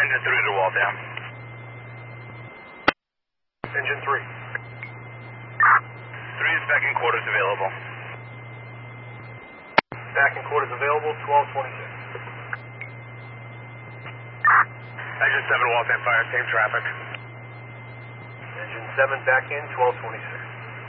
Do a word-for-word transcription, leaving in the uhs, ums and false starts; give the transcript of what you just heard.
Engine three to Waltham. Engine three. Three is back in quarters available. Back in quarters available, twelve twenty-six. Engine seven, Waltham Fire, same traffic. Engine seven back in, twelve twenty-six.